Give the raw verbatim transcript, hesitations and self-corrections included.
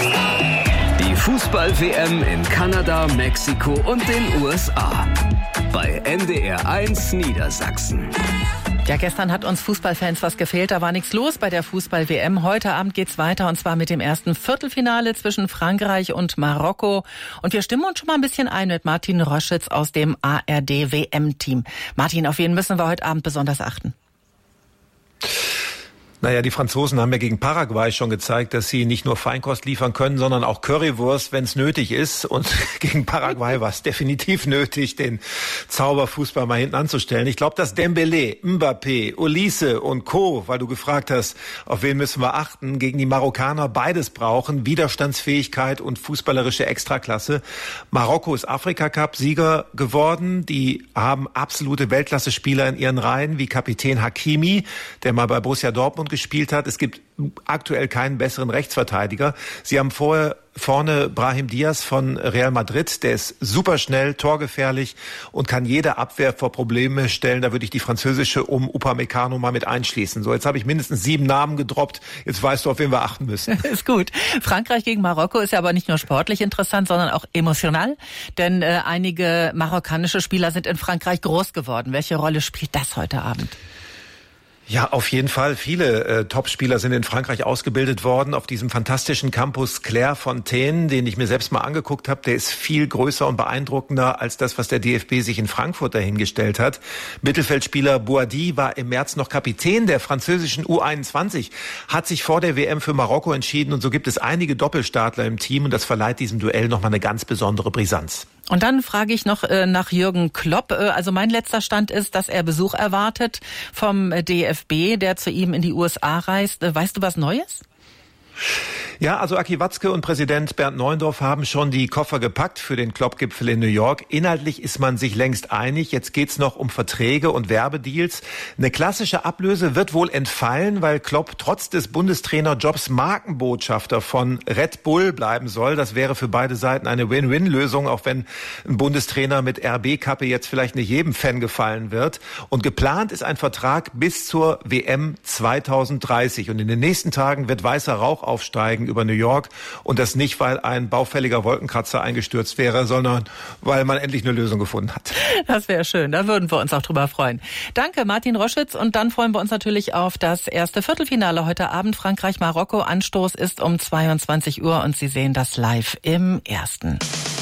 Die Fußball-W M in Kanada, Mexiko und den U S A. Bei N D R eins Niedersachsen. Ja, gestern hat uns Fußballfans was gefehlt. Da war nichts los bei der Fußball-W M. Heute Abend geht's weiter und zwar mit dem ersten Viertelfinale zwischen Frankreich und Marokko. Und wir stimmen uns schon mal ein bisschen ein mit Martin Roschitz aus dem A R D-W M-Team. Martin, auf wen müssen wir heute Abend besonders achten? Naja, die Franzosen haben ja gegen Paraguay schon gezeigt, dass sie nicht nur Feinkost liefern können, sondern auch Currywurst, wenn es nötig ist. Und gegen Paraguay war es definitiv nötig, den Zauberfußball mal hinten anzustellen. Ich glaube, dass Dembélé, Mbappé, Olise und Co., weil du gefragt hast, auf wen müssen wir achten, gegen die Marokkaner beides brauchen. Widerstandsfähigkeit und fußballerische Extraklasse. Marokko ist Afrika-Cup-Sieger geworden. Die haben absolute Weltklasse-Spieler in ihren Reihen, wie Kapitän Hakimi, der mal bei Borussia Dortmund gespielt hat. Es gibt aktuell keinen besseren Rechtsverteidiger. Sie haben vorher vorne Brahim Diaz von Real Madrid, der ist superschnell, torgefährlich und kann jede Abwehr vor Probleme stellen. Da würde ich die französische um Upamecano mal mit einschließen. So, jetzt habe ich mindestens sieben Namen gedroppt. Jetzt weißt du, auf wen wir achten müssen. Ist gut. Frankreich gegen Marokko ist ja aber nicht nur sportlich interessant, sondern auch emotional. Denn äh, einige marokkanische Spieler sind in Frankreich groß geworden. Welche Rolle spielt das heute Abend? Ja, auf jeden Fall. Viele äh, Topspieler sind in Frankreich ausgebildet worden auf diesem fantastischen Campus Clairefontaine, den ich mir selbst mal angeguckt habe. Der ist viel größer und beeindruckender als das, was der D F B sich in Frankfurt dahingestellt hat. Mittelfeldspieler Boadi war im März noch Kapitän der französischen U einundzwanzig, hat sich vor der W M für Marokko entschieden und so gibt es einige Doppelstartler im Team und das verleiht diesem Duell nochmal eine ganz besondere Brisanz. Und dann frage ich noch äh, nach Jürgen Klopp. Äh, also mein letzter Stand ist, dass er Besuch erwartet vom äh, D F B, der zu ihm in die U S A reist. Äh, weißt du was Neues? Ja, also Aki Watzke und Präsident Bernd Neuendorf haben schon die Koffer gepackt für den Klopp-Gipfel in New York. Inhaltlich ist man sich längst einig. Jetzt geht's noch um Verträge und Werbedeals. Eine klassische Ablöse wird wohl entfallen, weil Klopp trotz des Bundestrainerjobs Markenbotschafter von Red Bull bleiben soll. Das wäre für beide Seiten eine Win-Win-Lösung, auch wenn ein Bundestrainer mit R B-Kappe jetzt vielleicht nicht jedem Fan gefallen wird. Und geplant ist ein Vertrag bis zur W M zweitausenddreißig. Und in den nächsten Tagen wird weißer Rauch aufsteigen über New York und das nicht, weil ein baufälliger Wolkenkratzer eingestürzt wäre, sondern weil man endlich eine Lösung gefunden hat. Das wäre schön, da würden wir uns auch drüber freuen. Danke, Martin Roschitz, und dann freuen wir uns natürlich auf das erste Viertelfinale heute Abend, Frankreich-Marokko. Anstoß ist um zweiundzwanzig Uhr und Sie sehen das live im Ersten.